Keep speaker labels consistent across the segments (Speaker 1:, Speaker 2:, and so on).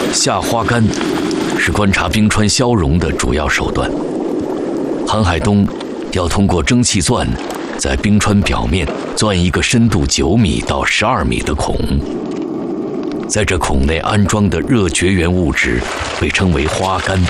Speaker 1: 下花杆是观察冰川消融的主要手段。韩海东要通过蒸汽钻，在冰川表面钻一个深度9米到12米的孔，在这孔内安装的热绝缘物质被称为花杆。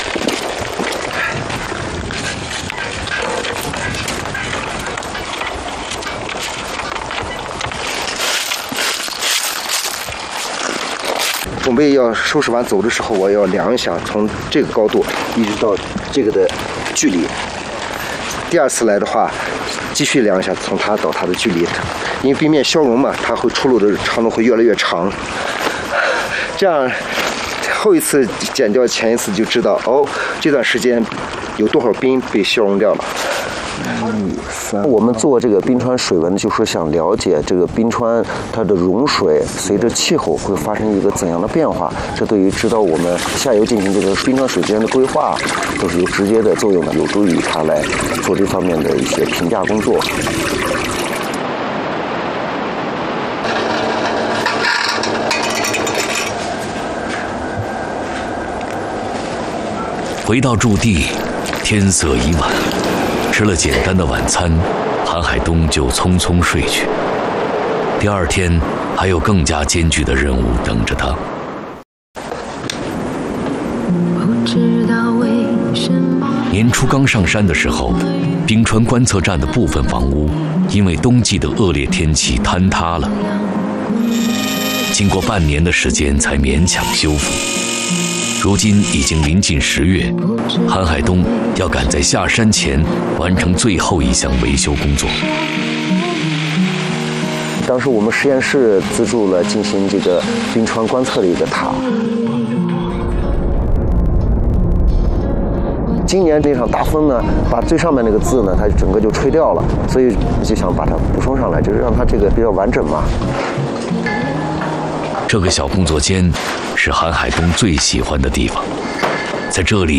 Speaker 2: 准备要收拾完走的时候，我要量一下从这个高度一直到这个的距离。第二次来的话，继续量一下从它到它的距离，因为冰面消融嘛，它会出露的长度会越来越长。这样后一次减掉前一次就知道哦，这段时间有多少冰被消融掉了。我们做这个冰川水文，就是想了解这个冰川它的融水随着气候会发生一个怎样的变化，这对于指导我们下游进行这个冰川水资源的规划都是有直接的作用的，有助于它来做这方面的一些评价工作。
Speaker 1: 回到驻地，天色已晚。吃了简单的晚餐，韩海东就匆匆睡去。第二天还有更加艰巨的任务等着他。年初刚上山的时候，冰川观测站的部分房屋因为冬季的恶劣天气坍塌了，经过半年的时间才勉强修复。如今已经临近10月，韩海东要赶在下山前完成最后一项维修工作。
Speaker 2: 当时我们实验室资助了进行这个冰川观测的一个塔。今年这场大风呢，把最上面那个字呢，它整个就吹掉了，所以就想把它补充上来，就是让它这个比较完整嘛。
Speaker 1: 这个小工作间是韩海东最喜欢的地方，在这里